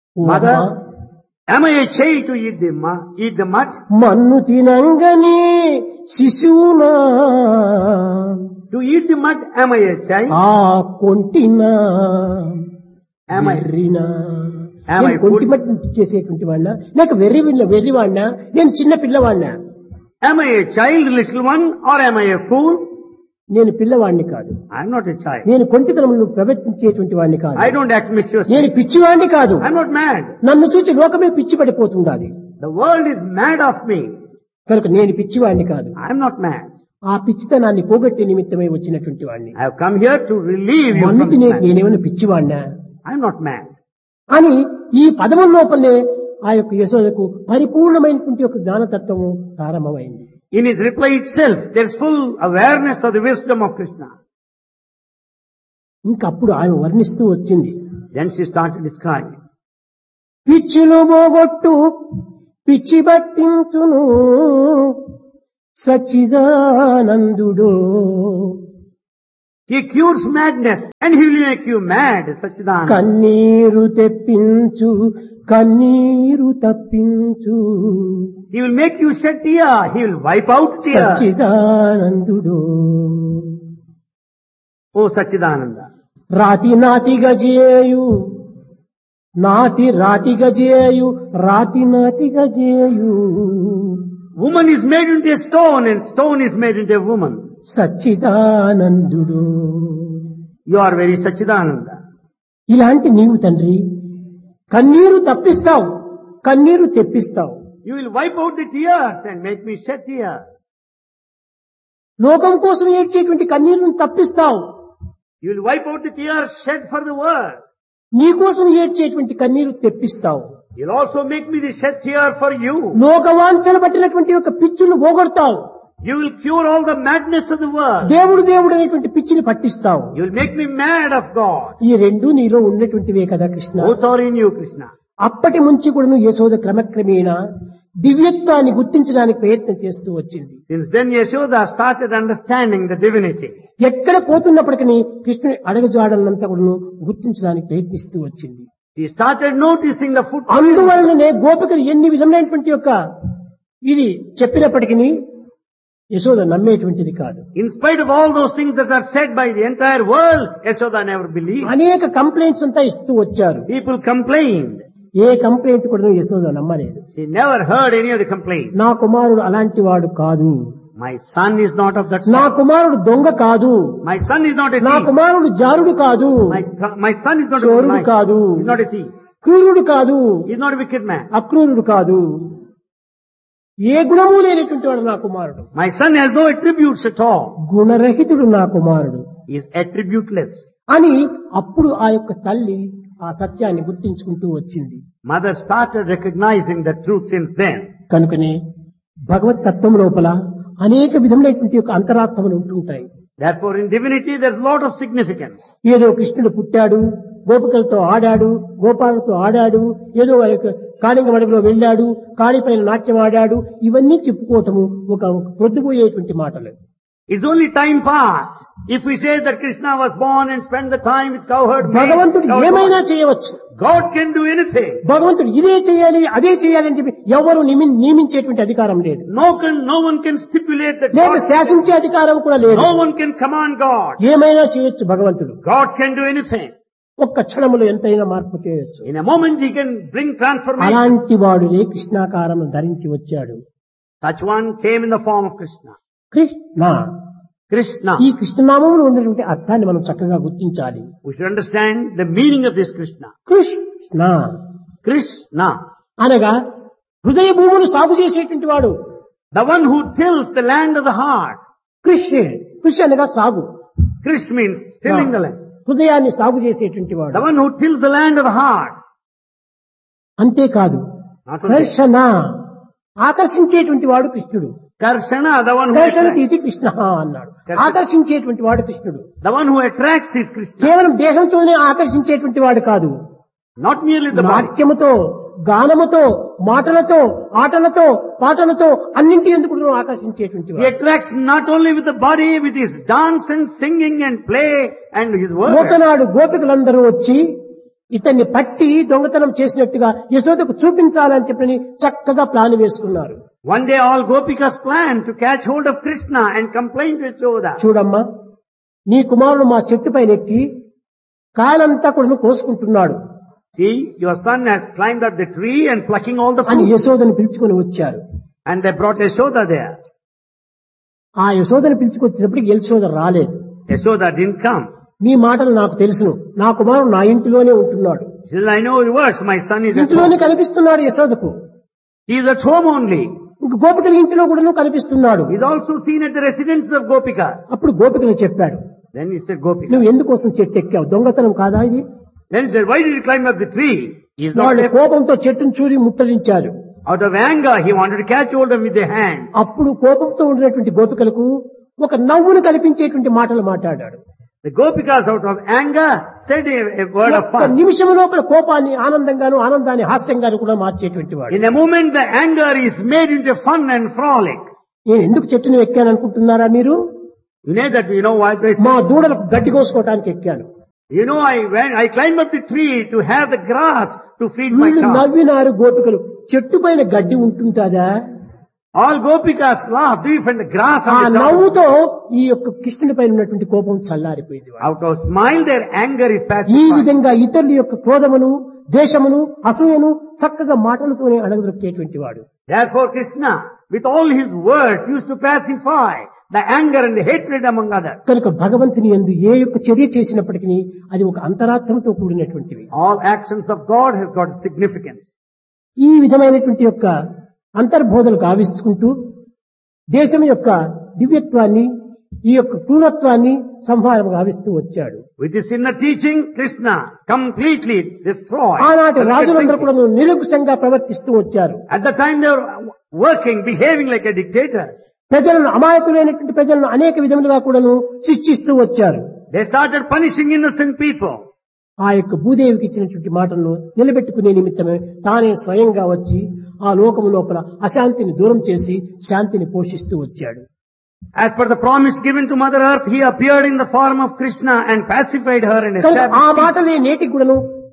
Mother, am I a child to eat the mud? మన్ను తినంగని శిశువునా To eat the mud, am I a child? ఆ కొంటినా Am I? వెర్రినా Am I నేను కొంటి food? మట్టి చేసేటువంటి వాడినా లేక వెర్రివాడినా నేను చిన్న పిల్లవాడినా? Am I a child, little one, or am I a fool? నేను పిల్లవాడిని కాదు. I am not a child. నేను కొంటితనమును ప్రవర్తించేటువంటి వాడిని కాదు. I don't act mischievous. నేను పిచ్చివాడిని కాదు. I am not mad. నన్ను చూచి లోకమే పిచ్చి పడిపోతుండాలి. The world is mad of me. కనుక నేను పిచ్చివాడిని కాదు. I am not mad. ఆ పిచ్చితనాన్ని పోగొట్టే నిమిత్తమై వచ్చినటువంటి వాడిని. I have come here to relieve you from మన్నుకి this madness. నేనేమైనా పిచ్చివాడినా I am not mad. అని ఈ పదముల లోపలే ఆ యొక్క యశోదకు పరిపూర్ణమైనటువంటి ఒక జ్ఞానతత్వము ప్రారంభమైంది. In his reply itself, there is full awareness of the wisdom of Krishna. ఇంకప్పుడు ఆమె వర్ణిస్తూ వచ్చింది. Then she started describing. పిచ్చులు పోగొట్టు పిచ్చి పట్టించును సచ్చిదానందుడు. He cures madness and he will make you mad, Sachidananda. కన్నీరు తెప్పించు కన్నీరు తప్పించు He will make you shed tear. He will wipe out tears. సచ్చిదానందుడు. Oh Sachidananda. రాతి నాతిగా చేయు నాతి రాతిగా చేయు రాతి నాతిగా చేయు Woman is made into a stone and stone is made into a woman. సచ్చిదానందుడు. You are very Sachidananda. ఇలాంటి నీవు తండ్రి కన్నీరు తప్పిస్తావు కన్నీరు తెప్పిస్తావు. You will wipe out the tears and make me shed tears. లోకం కోసం ఏడ్చేటువంటి కన్నీరును తప్పిస్తావు. You will wipe out the tears shed for the world. నీ కోసం ఏడ్చేటువంటి కన్నీరు తెప్పిస్తావు. You'll also make me the shed tear for you. లోకవాంఛలు పట్టినటువంటి ఒక పిచ్చును పోగొడతావు. You will cure all the madness of the world. దేవుడు దేవుడు అనేటువంటి పిచ్చిని పట్టిస్తావు. You will make me mad of God. ఈ రెండు నీలో ఉన్నటువంటివే కదా Krishna. Both are in you, Krishna. అప్పటి నుంచి కూడా యశోద క్రమక్రమేణా దివ్యత్వాన్ని గుర్తించడానికి ప్రయత్నం చేస్తూ వచ్చింది. Since then Yashoda started understanding the divinity. ఎక్కడ పోతున్నప్పటికీ కృష్ణుని అడగజాడలంతా కూడా గుర్తించడానికి ప్రయత్నిస్తూ వచ్చింది. She started noticing the footprints. అందువలననే గోపికలు ఎన్ని విధమైనటువంటి యొక్క ఇది చెప్పినప్పటికీ యశోద నమ్మేటువంటిది కాదు. In spite of all those things that are said by the entire world, Yashoda never believed. అనేక కంప్లైంట్స్ అంతా ఇస్తూ వచ్చారు. People complained. ఏ కంప్లైంట్ కూడా యశోద నమ్మలేదు. She never heard any of the complaints. నా కుమారుడు అలాంటి వాడు కాదు. My son is not of that నా sort. కుమారుడు దొంగ కాదు. My son is not a నా thief. కుమారుడు జారుడు కాదు. My son is not a చోరుడు criminal. కాదు. He's not a thief. క్రూరుడు కాదు. He's not a wicked man. అక్రూరుడు కాదు. ఏ గుణము లేనటువంటి వాడు నా కుమారుడు. My son has no attributes at all. గుణరహితుడు నా కుమారుడు He is attributeless. అని అప్పుడు ఆ యొక్క తల్లి ఆ సత్యాన్ని గుర్తించుకుంటూ వచ్చింది. Mother started recognizing the truth since then. కనుకనే భగవత్ తత్వం లోపల అనేక విధములైనటువంటి యొక్క అంతరార్థములు ఉంటుంటాయి. Therefore in divinity there is a lot of significance. ఏదో కృష్ణుడు పుట్టాడు, గోపికలతో ఆడాడు, గోపాలతో ఆడాడు, ఏదో కాళింగ మడుగులో వెళ్ళాడు, కాళిపైన నాట్యం ఆడాడు, ఇవన్నీ చెప్పుకోవటము ఒక ప్రొద్దుపోయేటువంటి మాటలు. It's only time pass. If we say that Krishna was born and spent the time with cowherd maids, భగవంతుడు ఏమైనా చేయవచ్చు. God can do anything. భగవంతుడు ఇదే చేయాలి అదే చేయాలి అని చెప్పి ఎవరు నియమించేటువంటి అధికారం లేదు. No one can stipulate that. లేక God, శాసించే అధికారం కూడా లేదు. no one can command God. ఏమైనా చేయొచ్చు భగవంతుడు. God can do anything. ఒక్క క్షణములో ఎంతైనా మార్పు చేయొచ్చు. In a moment he can bring transformation. అలాంటి వాడునే కృష్ణాకారం ధరించి వచ్చాడు. Such one came in the form of Krishna. Krishna. ఈ కృష్ణనామంలో ఉన్నటువంటి అర్థాన్ని మనం చక్కగా గుర్తించాలి. We should understand the meaning of this Krishna. Krishna Krishna. అనగా హృదయ భూములు సాగు చేసేటువంటి వాడు. The one who tills the land of the heart. కృషి అనగా సాగు. Krish means tilling the land. హృదయాన్ని సాగు చేసేటువంటి వాడు. The one who tills the land of the heart. అంతేకాదు Not only కర్షణ ఆకర్షించేటువంటి వాడు కృష్ణుడు. Karshana, the one who కర్షణతి attracts. ఇది కృష్ణ అన్నాడు. ఆకర్షించేటువంటి వాడు కృష్ణుడు. The one who attracts is Krishna. కేవలం దేహంతోనే ఆకర్షించేటువంటి వాడు కాదు. Not merely the body. నాట్యముతో, గానముతో, మాటలతో, ఆటలతో, పాటలతో అన్నింటి ఎందుకు ఆకర్షించేటువంటి He వాడు. attracts not only with the body, with his dance and singing and play and his words. ఒకనాడు గోపికలందరూ వచ్చి ఇతన్ని పట్టి దొంగతనం చేసినట్టుగా యశోదకు చూపించాలని చెప్పని చక్కగా ప్లాన్ వేసుకున్నారు. One day all Gopikas planned to catch hold of Krishna and complain to Yashoda. చూడమ్మా, నీ కుమారుడు మా చెట్టు పైన ఎక్కి కాయలంతా కూడా కోసుకుంటున్నాడు See, your son has climbed up the tree and plucking all the అని fruit. యశోదను పిలుచుకొని వచ్చారు. And they brought Yashoda there. ఆ యశోదను పిలుచుకొచ్చినప్పటికి యశోద రాలేదు. Yashoda didn't come. మీ మాటలు నాకు తెలుసును, నా కుమారుడు నా ఇంటిలోనే ఉంటున్నాడు. She said, I know your words, my son is at ఇంట్లోనే home. కనిపిస్తున్నాడు యశోదకు. He is at home only. ఇంక గోపికల ఇంటిలో కూడా కనిపిస్తున్నాడు. He is also seen at the residence of Gopikas. అప్పుడు గోపికలు చెప్పాడు, Then he said, Gopika. నువ్వు ఎందుకోసం చెట్టు ఎక్కావు, దొంగతనం కాదా ఇది? Then he said, why did you climb up the tree? He is not వాళ్ళు there. కోపంతో చెట్టును చూరి ముట్టడించారు. Out of anger, he wanted to catch hold of him with their hand. అప్పుడు కోపంతో ఉండినటువంటి గోపికలకు ఒక నవ్వును కల్పించేటువంటి మాటలు మాట్లాడాడు. The Gopikas out of anger said a word of ఒక్క fun. నిమిషం లోపల కోపాన్ని ఆనందంగాను, ఆనందాన్ని హాస్యంగాను కూడా మార్చేటువంటి వాడు. In a moment, the anger is made into fun and frolic. నేను ఎందుకు చెట్టును ఎక్కాను అనుకుంటున్నారా మీరు? You know why I మా said? దూడలకు గడ్డి కోసుకోవటానికి ఎక్కాను. You know, I climbed up the tree to have the grass to feed my వీళ్ళు cow. నవ్వినారు గోపికలు. చెట్టు పైన గడ్డి ఉంటుందా? All Gopikas laughed. Do you find the grass ఆ on the top? నవ్వుతో ఈ యొక్క కృష్ణుడి పైన ఉన్నటువంటి కోపం చల్లారిపోయింది. Out of smile, their anger is ఈ pacified. విధంగా ఇతరుల యొక్క క్రోధమును, ద్వేషమును, అసూయను చక్కగా మాటలతోనే అణగదొక్కేటువంటి వాడు. Therefore, Krishna, with all his words, used to pacify the anger and the hatred among others. కనుక భగవంతుని యందు ఏ యొక్క చర్య చేసినప్పటికీ అది ఒక అంతరార్థంతో కూడినటువంటివి. All actions of God has got significance. ఈ విధమైనటువంటి యొక్క అంతర్బోధలు గావిస్తుంటూ దేశం యొక్క దివ్యత్వాన్ని, ఈ యొక్క క్రూరత్వాన్ని సంహారం గావిస్తూ వచ్చాడు. With this inner teaching, Krishna completely destroyed. ఆనాటి రాజులందరూ కూడా నిరంకుశంగా ప్రవర్తిస్తూ వచ్చారు. At the time they were working, behaving like a dictators. ప్రజలను, అమాయకులైనటువంటి ప్రజలను అనేక విధములుగా కూడాను శిక్షిస్తూ వచ్చారు. They started punishing innocent people. ఆ యొక్క భూదేవికి ఇచ్చినటువంటి మాటలను నిలబెట్టుకునే నిమిత్తమే తానే స్వయంగా వచ్చి ఆ లోకము లోపల అశాంతిని దూరం చేసి శాంతిని పోషిస్తూ వచ్చాడు. As per the promise given to Mother Earth, he appeared in the form of Krishna and pacified her and కనుక ఆ established peace. మాటలే నేటికి కూడాను